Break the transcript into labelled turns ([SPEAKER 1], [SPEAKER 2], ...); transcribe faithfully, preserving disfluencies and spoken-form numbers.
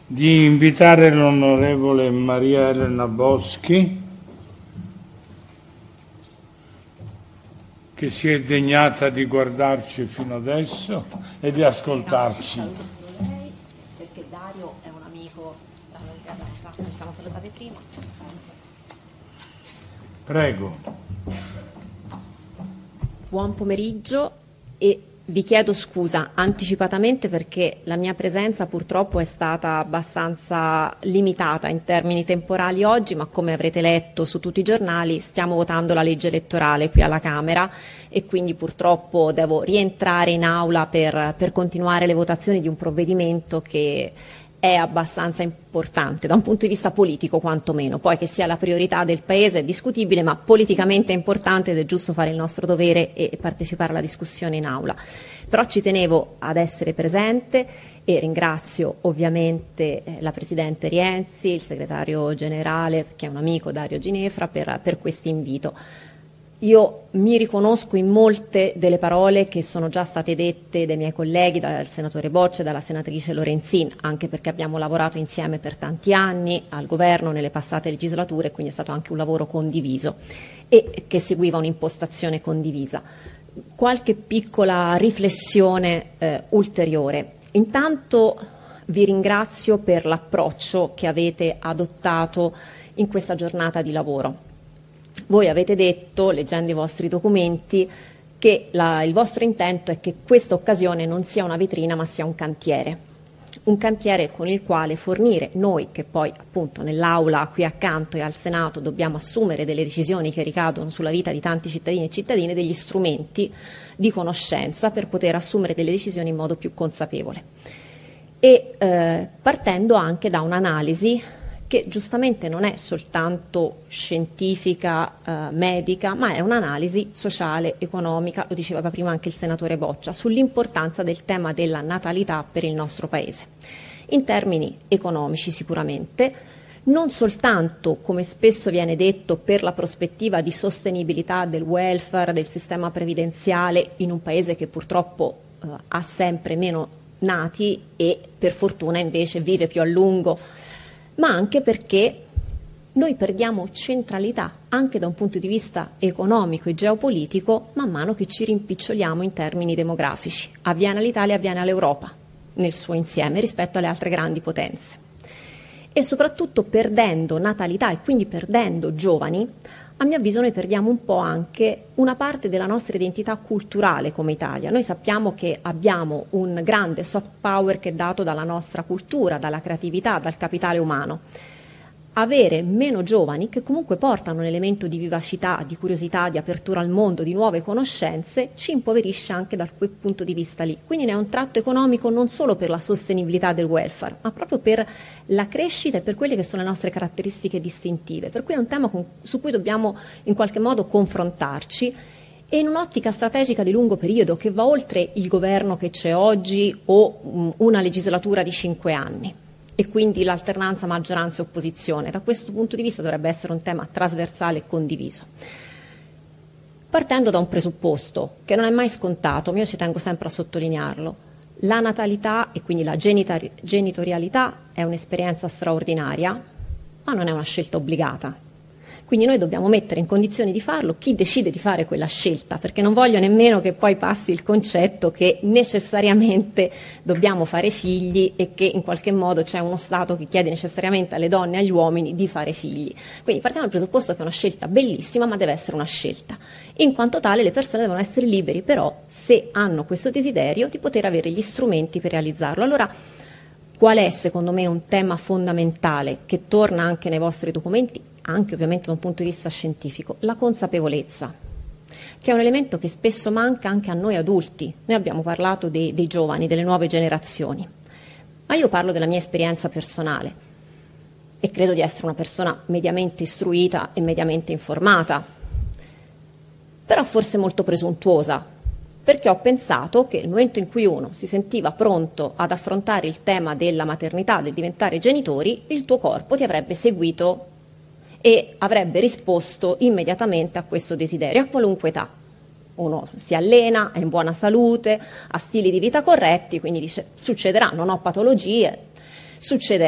[SPEAKER 1] di invitare l'onorevole Maria Elena Boschi, che si è degnata di guardarci fino adesso e di ascoltarci.
[SPEAKER 2] Saluto lei perché Dario è un amico, ci siamo salutate prima.
[SPEAKER 1] Prego.
[SPEAKER 2] Buon pomeriggio e vi chiedo scusa anticipatamente perché la mia presenza purtroppo è stata abbastanza limitata in termini temporali oggi, ma come avrete letto su tutti i giornali stiamo votando la legge elettorale qui alla Camera e quindi purtroppo devo rientrare in aula per, per continuare le votazioni di un provvedimento che è abbastanza importante da un punto di vista politico quantomeno, poi che sia la priorità del Paese è discutibile, ma politicamente è importante ed è giusto fare il nostro dovere e partecipare alla discussione in aula. Però ci tenevo ad essere presente e ringrazio ovviamente la Presidente Rienzi, il Segretario Generale, che è un amico, Dario Ginefra, per, per questo invito. Io mi riconosco in molte delle parole che sono già state dette dai miei colleghi, dal senatore Boccia e dalla senatrice Lorenzin, anche perché abbiamo lavorato insieme per tanti anni al governo nelle passate legislature, quindi è stato anche un lavoro condiviso e che seguiva un'impostazione condivisa. Qualche piccola riflessione eh, ulteriore. Intanto vi ringrazio per l'approccio che avete adottato in questa giornata di lavoro. Voi avete detto, leggendo i vostri documenti, che la, il vostro intento è che questa occasione non sia una vetrina ma sia un cantiere, un cantiere con il quale fornire noi, che poi appunto nell'aula qui accanto e al Senato dobbiamo assumere delle decisioni che ricadono sulla vita di tanti cittadini e cittadine, degli strumenti di conoscenza per poter assumere delle decisioni in modo più consapevole. E eh, partendo anche da un'analisi che giustamente non è soltanto scientifica, eh, medica, ma è un'analisi sociale, economica, lo diceva prima anche il senatore Boccia, sull'importanza del tema della natalità per il nostro Paese. In termini economici sicuramente, non soltanto, come spesso viene detto, per la prospettiva di sostenibilità del welfare, del sistema previdenziale in un Paese che purtroppo eh, ha sempre meno nati e per fortuna invece vive più a lungo, ma anche perché noi perdiamo centralità anche da un punto di vista economico e geopolitico man mano che ci rimpiccioliamo in termini demografici. Avviene all'Italia, avviene all'Europa nel suo insieme rispetto alle altre grandi potenze. E soprattutto perdendo natalità e quindi perdendo giovani, a mio avviso noi perdiamo un po' anche una parte della nostra identità culturale come Italia. Noi sappiamo che abbiamo un grande soft power che è dato dalla nostra cultura, dalla creatività, dal capitale umano. Avere meno giovani che comunque portano un elemento di vivacità, di curiosità, di apertura al mondo, di nuove conoscenze, ci impoverisce anche da quel punto di vista lì. Quindi ne è un tratto economico non solo per la sostenibilità del welfare, ma proprio per la crescita e per quelle che sono le nostre caratteristiche distintive. Per cui è un tema con, su cui dobbiamo in qualche modo confrontarci e in un'ottica strategica di lungo periodo che va oltre il governo che c'è oggi o um, una legislatura di cinque anni. E quindi l'alternanza maggioranza e opposizione. Da questo punto di vista dovrebbe essere un tema trasversale e condiviso. Partendo da un presupposto che non è mai scontato, ma io ci tengo sempre a sottolinearlo, la natalità e quindi la genitorialità è un'esperienza straordinaria, ma non è una scelta obbligata. Quindi noi dobbiamo mettere in condizioni di farlo chi decide di fare quella scelta, perché non voglio nemmeno che poi passi il concetto che necessariamente dobbiamo fare figli e che in qualche modo c'è uno Stato che chiede necessariamente alle donne e agli uomini di fare figli. Quindi partiamo dal presupposto che è una scelta bellissima, ma deve essere una scelta. In quanto tale le persone devono essere liberi però, se hanno questo desiderio, di poter avere gli strumenti per realizzarlo. Allora, qual è secondo me un tema fondamentale che torna anche nei vostri documenti, anche ovviamente da un punto di vista scientifico? La consapevolezza, che è un elemento che spesso manca anche a noi adulti. Noi abbiamo parlato dei, dei giovani, delle nuove generazioni, ma io parlo della mia esperienza personale e credo di essere una persona mediamente istruita e mediamente informata, però forse molto presuntuosa, perché ho pensato che nel momento in cui uno si sentiva pronto ad affrontare il tema della maternità, del diventare genitori, il tuo corpo ti avrebbe seguito e avrebbe risposto immediatamente a questo desiderio, a qualunque età. Uno si allena, è in buona salute, ha stili di vita corretti, quindi dice succederà, non ho patologie, succederà.